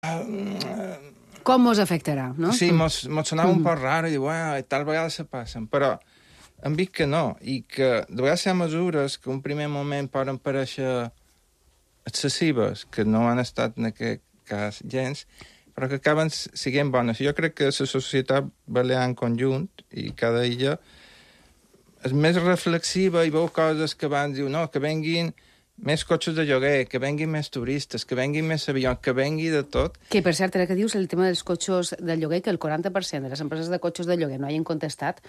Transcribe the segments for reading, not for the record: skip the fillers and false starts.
Com mos afectarà, no? Sí, mos sonava un poc raro i diu, tal vegada se passen, però hem vist que no, i que de vegades hi ha mesures que un primer moment poden parèixer excessives, que no han estat en aquest cas gens, però que acaben sent bones. Jo crec que la societat balear en conjunt i cada illa és més reflexiva i veu coses que abans diu, no, que venguin més cotxes de lloguer, que venguin més turistes, que venguin més avions, que vengui de tot. Que, per cert, ara que dius el tema dels cotxes de lloguer, que el 40% de les empreses de cotxes de lloguer no hagin contestat,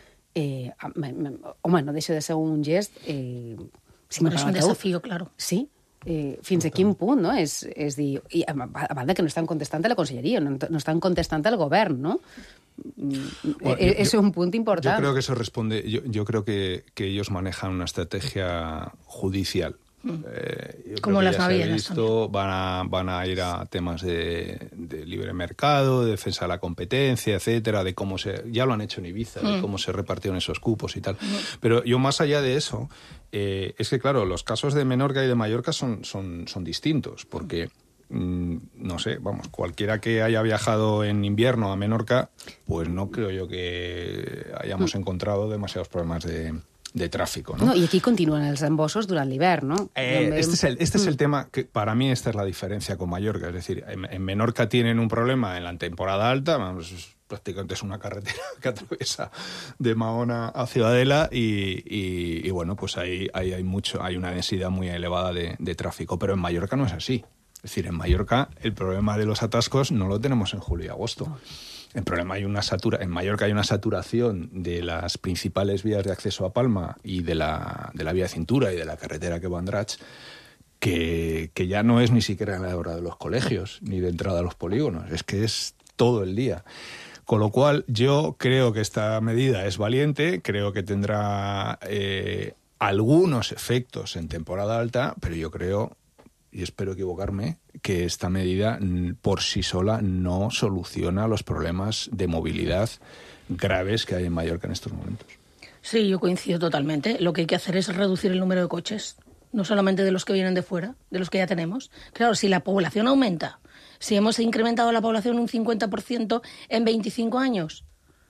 home, no deixa de ser un gest... Si és un desafío, claro. Sí, fins a quin punt, no? És dir, i a banda que no estan contestant a la conselleria, no estan contestant al govern, no? Bueno, es un punto importante. Yo creo que eso responde, yo creo que ellos manejan una estrategia judicial. Como las navieras van a ir a temas de libre mercado, de defensa de la competencia, etcétera, de cómo ya lo han hecho en Ibiza, de cómo se repartieron esos cupos y tal. Pero yo, más allá de eso, es que claro, los casos de Menorca y de Mallorca son distintos, porque no sé, vamos, cualquiera que haya viajado en invierno a Menorca, pues no creo yo que hayamos encontrado demasiados problemas de tráfico, ¿no? No, y aquí continúan los embossos durante l'hivern, ¿no? Este es el tema que para mí esta es la diferencia con Mallorca, es decir, en Menorca tienen un problema en la temporada alta, vamos, prácticamente es una carretera que atraviesa de Mahón a Ciudadela y bueno, pues ahí hay una densidad muy elevada de tráfico, pero en Mallorca no es así. Es decir, en Mallorca el problema de los atascos no lo tenemos en julio y agosto. El problema en Mallorca hay una saturación de las principales vías de acceso a Palma y de la vía de cintura y de la carretera que va a Andratx, que ya no es ni siquiera en la hora de los colegios ni de entrada a los polígonos, es que es todo el día. Con lo cual yo creo que esta medida es valiente, creo que tendrá algunos efectos en temporada alta, pero yo creo, y espero equivocarme, que esta medida por sí sola no soluciona los problemas de movilidad graves que hay en Mallorca en estos momentos. Sí, yo coincido totalmente. Lo que hay que hacer es reducir el número de coches, no solamente de los que vienen de fuera, de los que ya tenemos. Claro, si la población aumenta, si hemos incrementado la población un 50% en 25 años,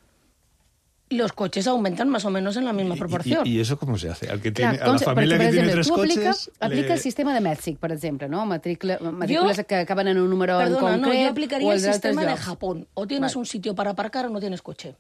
los coches aumentan más o menos en la misma proporción. ¿Y eso cómo se hace? A la familia que tiene tres coches... Aplica el sistema de Mèxic, per exemple, ¿no? Matrículas que acaban en un número en concret. No, yo aplicaría el sistema de Japón. O tienes un sitio para aparcar o no tienes coche.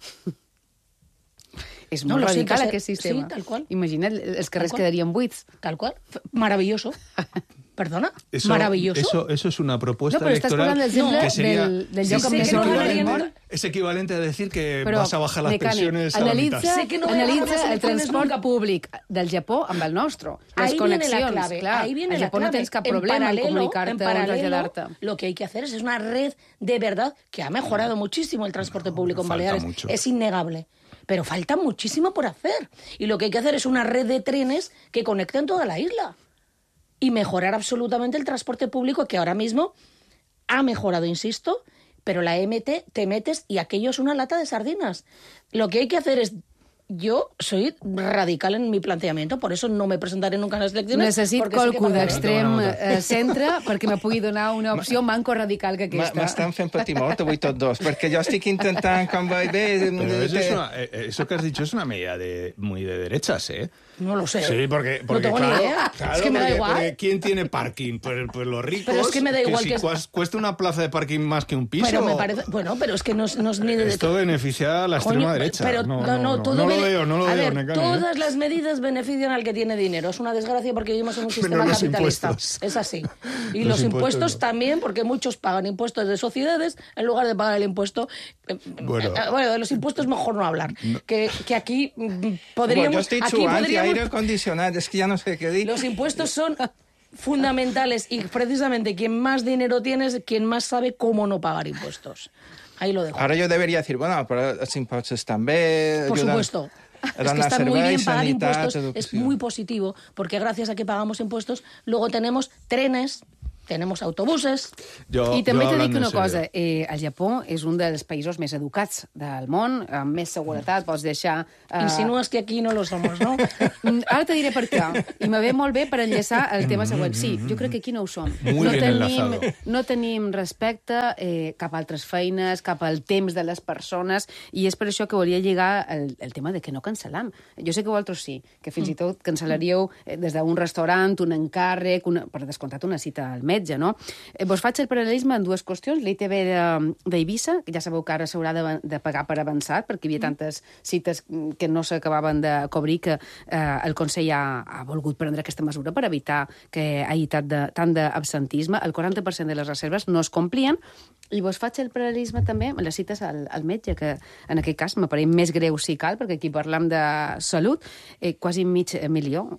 És molt radical, aquest sistema. Sí, tal cual. Imagina't, els carrers quedarien buits. Tal cual. Maravilloso. Perdona, eso, maravilloso. Eso es una propuesta electoral que sería del lloc amb més ordre. Es equivalente a decir que vas a bajar las pensiones a la mitad. Analitza el transport públic del Japó amb el nostre. Les connexions, clar. Al Japó no tens cap problema en comunicarte o traslladarte. Lo que hay que hacer es una red de verdad que ha mejorado muchísimo el transporte público en Baleares. Es innegable. Pero falta muchísimo por hacer. Y lo que hay que hacer es una red de trenes que conecten toda la isla. Y mejorar absolutamente el transporte público, que ahora mismo ha mejorado, insisto, pero la MT te metes y aquello es una lata de sardinas. Lo que hay que hacer es... Yo soy radical en mi planteamiento, por eso no me presentaré nunca en les eleccions. Necessito qualcú d'extrem centre perquè me pugui donar una opció manco radical que aquesta. M'estan fent patir molt avui tots dos, perquè jo estic intentant com va bé... Eso que has dicho es una medida muy de derechas, ¿eh? No lo sé. Sí, porque no tengo claro, ni idea. Claro, es que me da igual. Porque ¿quién tiene parking? Pues los ricos. Pero es que me da igual que si cuesta una plaza de parking más que un piso. Pero me parece... Bueno, pero es que no es ni de... Esto beneficia a la extrema derecha. Pero no lo veo. A ver, todas las medidas benefician al que tiene dinero. Es una desgracia porque vivimos en un sistema capitalista. Impuestos. Es así. Y los impuestos también, porque muchos pagan impuestos de sociedades en lugar de pagar el impuesto. Bueno, de los impuestos mejor no hablar. No. Que aquí podríamos... Bueno, yo estoy anti-aire acondicionado. Es que ya no sé qué decir. Los impuestos son fundamentales y precisamente quien más dinero tiene es quien más sabe cómo no pagar impuestos. Ahí lo dejo. Ahora yo debería decir, bueno, pero los impuestos también... Por supuesto. Es que está muy bien pagar impuestos, es muy positivo, porque gracias a que pagamos impuestos, luego tenemos trenes tenemos autobuses. I també t'he dit una cosa, el Japó és un dels països més educats del món, amb més seguretat, pots deixar... Insinúes que aquí no lo somos, ¿no? Ara te diré per què. I me ve molt bé per enllaçar el tema següent. Sí, jo crec que aquí no ho som. No tenim respecte cap a altres feines, cap al temps de les persones, i és per això que volia lligar el tema de que no cancel·lam. Jo sé que vosaltres sí, que fins i tot cancel·laríeu des d'un restaurant, un encàrrec, per descomptat una cita al metge, no? Vos faig el paral·lelisme en dues qüestions. L'ITV d'Eivissa, que ja sabeu que ara s'haurà de pagar per avançat, perquè hi havia tantes cites que no s'acabaven de cobrir, que el Consell ha volgut prendre aquesta mesura per evitar que hi hagi tant d'absentisme. El 40% de les reserves no es complien. I vos faig el paral·lelisme també amb les cites al metge, que en aquest cas m'apareix més greu si cal, perquè aquí parlem de salut, quasi 500.000,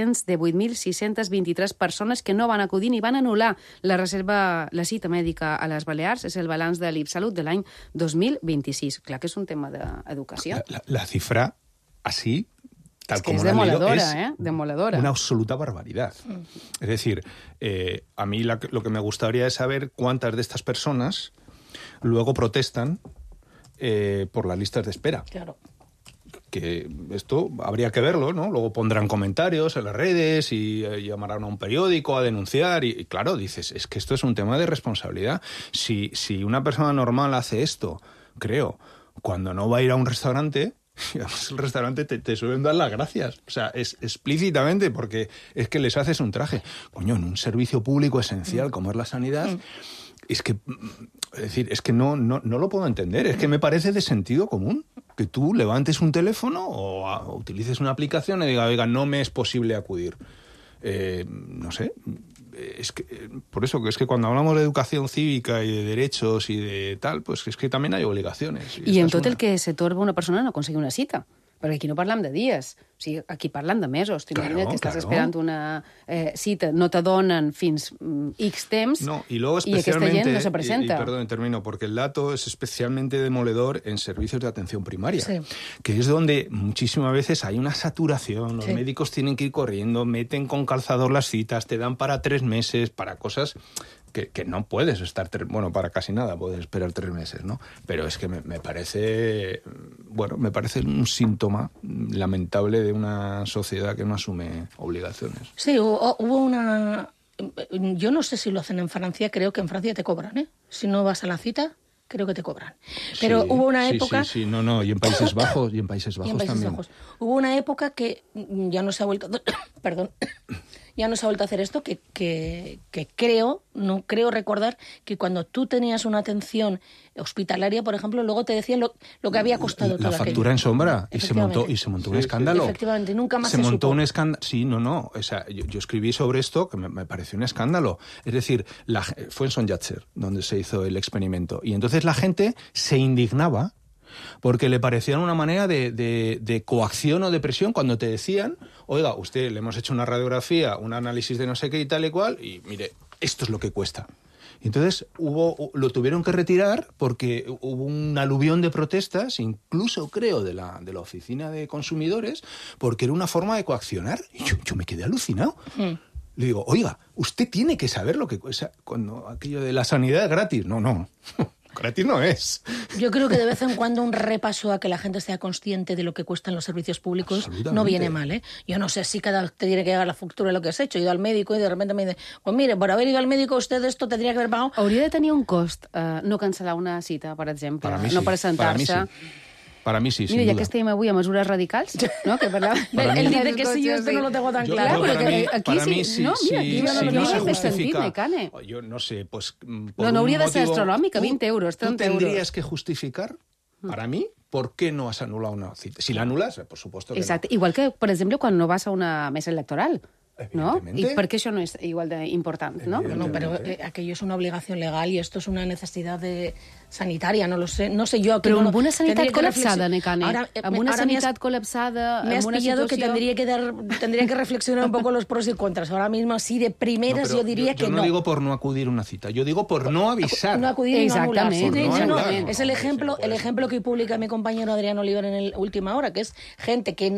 418.623 persones que no van acudir ni van anul·lar la cita mèdica a les Balears. És el balanç de l'IPSalut de l'any 2026. Clar que és un tema d'educació. La cifra, así... Es que es demoledora, demoledora. Una absoluta barbaridad. Es decir, a mí lo que me gustaría es saber cuántas de estas personas luego protestan por las listas de espera. Claro. Que esto habría que verlo, ¿no? Luego pondrán comentarios en las redes y llamarán a un periódico a denunciar y claro, dices, es que esto es un tema de responsabilidad. Si una persona normal hace esto, creo, cuando no va a ir a un restaurante... Y además el restaurante te suelen dar las gracias, o sea, es explícitamente, porque es que les haces un traje. Coño, en un servicio público esencial como es la sanidad, es que no lo puedo entender, es que me parece de sentido común que tú levantes un teléfono o utilices una aplicación y digas, oiga, no me es posible acudir. No sé... Es que, por eso, que es que cuando hablamos de educación cívica y de derechos y de tal, pues es que también hay obligaciones. I en tot el que se torba una persona no aconseguir una cita. Perquè aquí no parlam de dies, o sigui, aquí parlam de mesos. T'imagines que estàs esperant una cita, no te donen fins X temps, no, y luego especialmente, y aquesta gent no se presenta. Y perdón, termino, porque el dato es especialmente demoledor en servicios de atención primaria, sí, que es donde muchísimas veces hay una saturación, los médicos tienen que ir corriendo, meten con calzador las citas, te dan para 3 meses, para cosas... Que no puedes estar... Bueno, para casi nada puedes esperar 3 meses, ¿no? Pero es que me parece... Bueno, me parece un síntoma lamentable de una sociedad que no asume obligaciones. Sí, hubo una... Yo no sé si lo hacen en Francia, creo que en Francia te cobran, ¿eh? Si no vas a la cita, creo que te cobran. Pero sí, hubo una época... Sí, no, y en Países Bajos, también. Hubo una época que ya no se ha vuelto... Perdón... Ya no se ha vuelto a hacer esto, que no creo recordar que cuando tú tenías una atención hospitalaria, por ejemplo, luego te decían lo que había costado todo la factura aquello. En sombra, y se montó un escándalo. Efectivamente, nunca más se montó supo. Un escándalo. Sí, no. O sea, yo escribí sobre esto, que me pareció un escándalo. Es decir, fue en Son Yatzer donde se hizo el experimento. Y entonces la gente se indignaba porque le parecía una manera de coacción o de presión cuando te decían, oiga, usted le hemos hecho una radiografía, un análisis de no sé qué y tal y cual, y mire, esto es lo que cuesta. Y entonces lo tuvieron que retirar porque hubo un aluvión de protestas, incluso creo de la oficina de consumidores, porque era una forma de coaccionar. Y yo me quedé alucinado. Le digo, oiga, usted tiene que saber lo que cuesta cuando aquello de la sanidad es gratis. No. Gratis no es. Yo creo que de vez en cuando un repaso a que la gente sea consciente de lo que cuestan los servicios públicos no viene mal, ¿eh? Yo no sé si cada vez te tiene que llegar la factura de lo que has hecho. He ido al médico y de repente me dice, pues mire, por haber ido al médico usted esto tendría que haber pagado. Hauria de tenir un cost no cancel·lar una cita, per exemple, no presentar-se. Para mí sí, Mira, ja que estem avui a mesures radicals, ¿no? Que Él dice que sí, yo esto no lo tengo tan claro. Aquí sí, no, mira, aquí no se justifica. Cane. Yo no sé, pues... No hauria de ser astronòmica, 20 euros, 30 euros. ¿Tú tendrías que justificar, para mí, por qué no has anulado una cita? Si la anulas, por supuesto que Exacte. No. Igual que, per exemple, quan no vas a una mesa electoral. ¿No? ¿Y por qué eso no es igual de importante? ¿No? No, pero aquello es una obligación legal y esto es una necesidad sanitaria, no lo sé. No sé yo... Però amb una sanitat col·lapsada, Necane. Amb una sanitat col·lapsada... Me has pillado que tendría que reflexionar un poco los pros y contras. Ahora mismo, así de primeras, yo diría que no. Yo no digo por no acudir a una cita, yo digo por no avisar. No acudir y no anular. Exactamente. Es el ejemplo que publica mi compañero Adrián Oliver en el Última Hora, que es gente que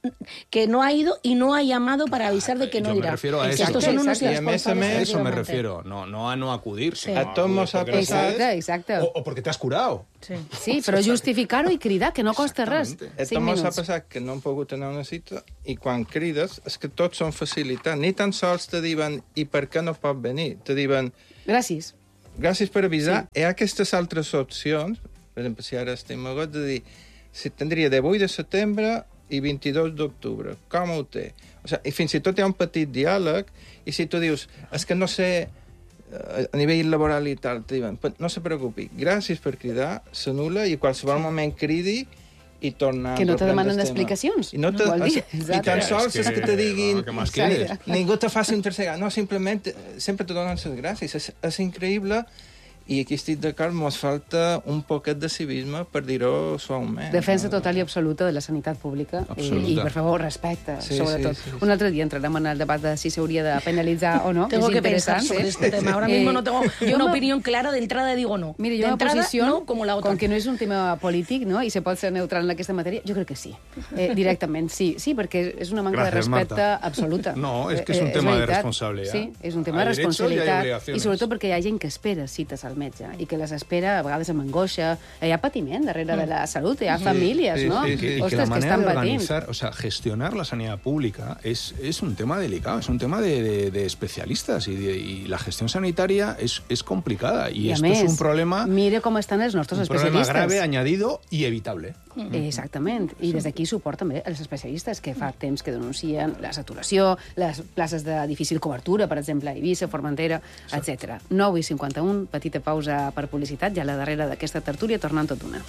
que no ha ido y no ha llamado para avisar de que no irá. Yo me refiero a eso. Estos son unos irresponsables. A eso me refiero, no a no acudir. Sí. A todos mos ha passat... Exacte. O porque te has curado. Sí, però justificar-ho i cridar, que no costa res. A tots mos ha passat que no hem pogut anar a una cita i quan crides és que tots són facilitats. Ni tan sols te diuen i per què no pot venir. Te diuen... Gràcies. Gràcies per avisar. Hi ha aquestes altres opcions, per exemple, si ara estem agots, de dir si tindria de 8 de setembre i 22 d'octubre. Com ho té? O sigui, i fins i tot hi ha un petit diàleg i si tu dius, és que no sé a nivell laboral i tal, te diuen, no se preocupi, gràcies per cridar, s'anul·la i qualsevol moment cridi i torna... Que no te demanen explicacions, I no te, vol dir. I tan sols és que te diguin... No, ningú te faci un tercer gat. No, simplement sempre te donen les gràcies. És increïble i aquí estic d'acord, ens falta un poquet de civisme, per dir-ho suaument. Defensa total i absoluta de la sanitat pública i, per favor, respecte, sobretot. Un altre dia entrarem en el debat de si s'hauria de penalitzar o no. Tengo que pensar sobre este tema. Ahora mismo no tengo una opinión clara, de entrada digo no. Mire, yo de entrada, posición, no, como la otra. com que no és un tema polític, no?, i se pot ser neutral en aquesta matèria, jo crec que sí. Directament, sí, perquè és una manca de respecte absoluta. No, és que és un tema de responsabilitat. Sí, és un tema de responsabilitat. I sobretot perquè hi ha gent que espera cites al metge i que les espera a vegades amb angoixa. Hi ha patiment darrere de la salut, hi ha famílies, ¿no? Y que Ostres, la manera que estan de patint. organizar, o sea, gestionar la sanidad pública es un tema delicado, es un tema de especialistas y la gestión sanitaria es complicada y esto més, es un problema... Mire com estan els nostres especialistes. Un problema grave, añadido y evitable. Exactament, i des d'aquí suport també els especialistes que fa temps que denuncien la saturació, les places de difícil cobertura, per exemple, a Eivissa, Formentera, etc. 9:51, petita pausa per publicitat, ja a la darrere d'aquesta tertúlia, tornant tot d'una.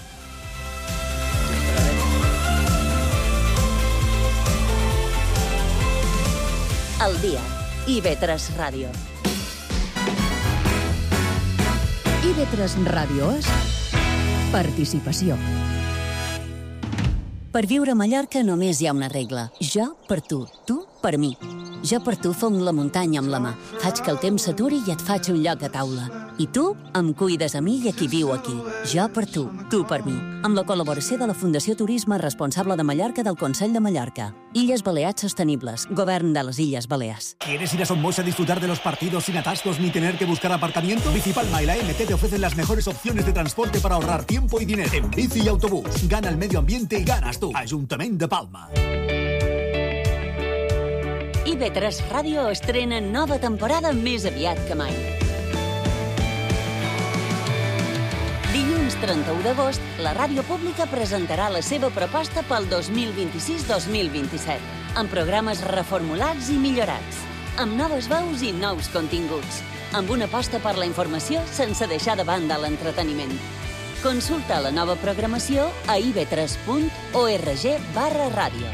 El dia. IB3 Ràdio. IB3 Ràdio és participació. Per viure a Mallorca només hi ha una regla. Jo per tu per mi. Jo per tu fong la muntanya amb la mà. Faig que el temps s'aturi i et faig un lloc a taula. I tu em cuides a mi i a qui viu aquí. Jo per tu per mi. Amb la col·laboració de la Fundació Turisme Responsable de Mallorca del Consell de Mallorca. Illes Balears Sostenibles. Govern de les Illes Balears. ¿Quieres ir a Somos a disfrutar de los partidos sin atascos ni tener que buscar aparcamiento? Bicipalma y la MT te ofrecen las mejores opciones de transporte para ahorrar tiempo y dinero. En bici y autobús. Gana el medio ambiente y ganas tú. Ayuntamiento de Palma. IB3 Ràdio estrena nova temporada més aviat que mai. Dilluns 31 d'agost, la ràdio pública presentarà la seva proposta pel 2026-2027, amb programes reformulats i millorats, amb noves veus i nous continguts, amb una aposta per la informació sense deixar de banda l'entreteniment. Consulta la nova programació a ib3.org/ràdio.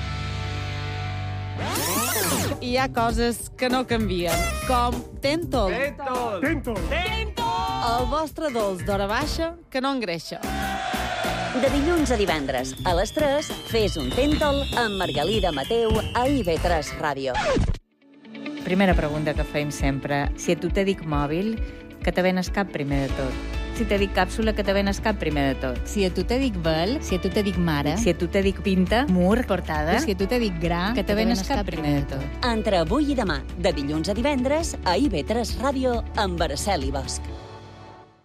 Hi ha coses que no canvien, com Tentol. Tentol! El vostre dolç d'hora baixa que no engreixa. De dilluns a divendres, a les 3, fes un Tentol amb Margalida Mateu a IB3 Ràdio. Primera pregunta que fem sempre. Si a tu te dic mòbil, que te venes cap primer de tot? Si te dic càpsula, que te venes cap primer de tot? Si a tu te dic vel, si a tu te dic mare, si a tu te dic pinta, mur, portada, si a tu te dic gra, que te venes cap primer de tot? Entre avui i demà, de dilluns a divendres, a IB3 Ràdio amb Araceli Bosch.